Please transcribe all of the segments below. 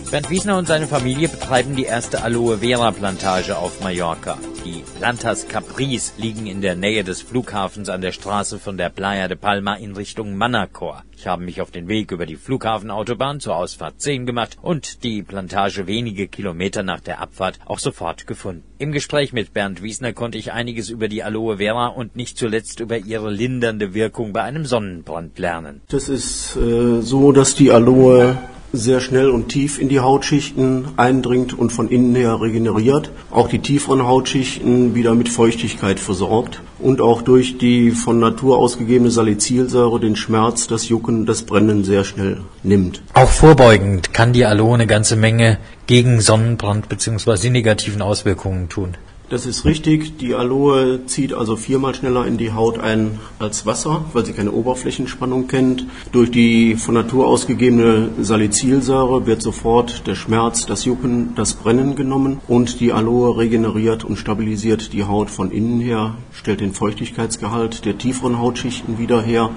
Bernd Wiesner und seine Familie betreiben die erste Aloe Vera Plantage auf Mallorca. Die Plantas Caprice liegen in der Nähe des Flughafens an der Straße von der Playa de Palma in Richtung Manacor. Ich habe mich auf den Weg über die Flughafenautobahn zur Ausfahrt 10 gemacht und die Plantage wenige Kilometer nach der Abfahrt auch sofort gefunden. Im Gespräch mit Bernd Wiesner konnte ich einiges über die Aloe Vera und nicht zuletzt über ihre lindernde Wirkung bei einem Sonnenbrand lernen. Das ist so, dass die Aloe sehr schnell und tief in die Hautschichten eindringt und von innen her regeneriert. Auch die tieferen Hautschichten wieder mit Feuchtigkeit versorgt und auch durch die von Natur ausgegebene Salicylsäure den Schmerz, das Jucken, das Brennen sehr schnell nimmt. Auch vorbeugend kann die Aloe eine ganze Menge gegen Sonnenbrand bzw. die negativen Auswirkungen tun. Das ist richtig. Die Aloe zieht also 4-mal schneller in die Haut ein als Wasser, weil sie keine Oberflächenspannung kennt. Durch die von Natur ausgegebene Salicylsäure wird sofort der Schmerz, das Jucken, das Brennen genommen und die Aloe regeneriert und stabilisiert die Haut von innen her, stellt den Feuchtigkeitsgehalt der tieferen Hautschichten wieder her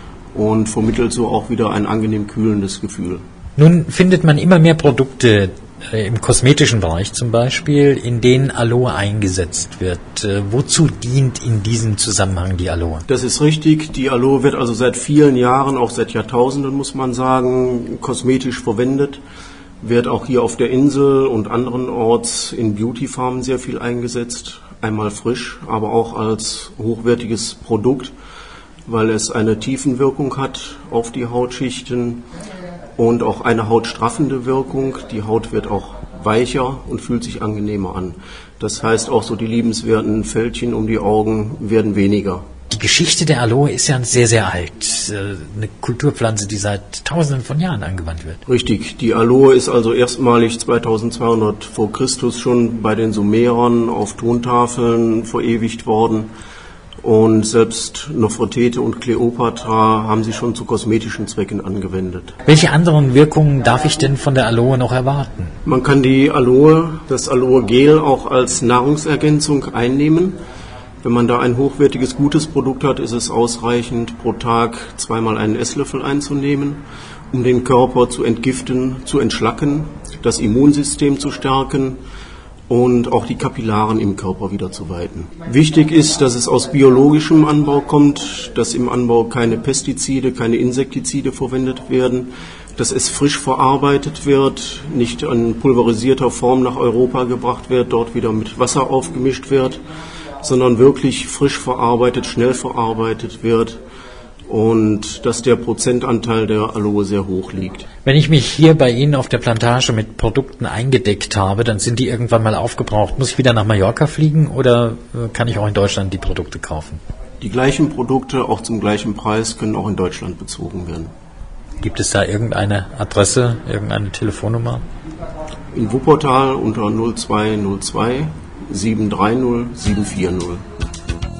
und vermittelt so auch wieder ein angenehm kühlendes Gefühl. Nun findet man immer mehr Produkte im kosmetischen Bereich zum Beispiel, in denen Aloe eingesetzt wird. Wozu dient in diesem Zusammenhang die Aloe? Das ist richtig. Die Aloe wird also seit vielen Jahren, auch seit Jahrtausenden muss man sagen, kosmetisch verwendet. Wird auch hier auf der Insel und anderenorts in Beautyfarmen sehr viel eingesetzt. Einmal frisch, aber auch als hochwertiges Produkt, weil es eine Tiefenwirkung hat auf die Hautschichten. Und auch eine hautstraffende Wirkung. Die Haut wird auch weicher und fühlt sich angenehmer an. Das heißt, auch so die liebenswerten Fältchen um die Augen werden weniger. Die Geschichte der Aloe ist ja sehr, sehr alt. Eine Kulturpflanze, die seit Tausenden von Jahren angewandt wird. Richtig. Die Aloe ist also erstmalig 2200 vor Christus schon bei den Sumerern auf Tontafeln verewigt worden. Und selbst Nofretete und Kleopatra haben sie schon zu kosmetischen Zwecken angewendet. Welche anderen Wirkungen darf ich denn von der Aloe noch erwarten? Man kann die Aloe, das Aloe-Gel auch als Nahrungsergänzung einnehmen. Wenn man da ein hochwertiges, gutes Produkt hat, ist es ausreichend, pro Tag 2-mal einen Esslöffel einzunehmen, um den Körper zu entgiften, zu entschlacken, das Immunsystem zu stärken und auch die Kapillaren im Körper wieder zu weiten. Wichtig ist, dass es aus biologischem Anbau kommt, dass im Anbau keine Pestizide, keine Insektizide verwendet werden, dass es frisch verarbeitet wird, nicht in pulverisierter Form nach Europa gebracht wird, dort wieder mit Wasser aufgemischt wird, sondern wirklich frisch verarbeitet, schnell verarbeitet wird. Und dass der Prozentanteil der Aloe sehr hoch liegt. Wenn ich mich hier bei Ihnen auf der Plantage mit Produkten eingedeckt habe, dann sind die irgendwann mal aufgebraucht. Muss ich wieder nach Mallorca fliegen oder kann ich auch in Deutschland die Produkte kaufen? Die gleichen Produkte, auch zum gleichen Preis, können auch in Deutschland bezogen werden. Gibt es da irgendeine Adresse, irgendeine Telefonnummer? In Wuppertal unter 0202 730 740.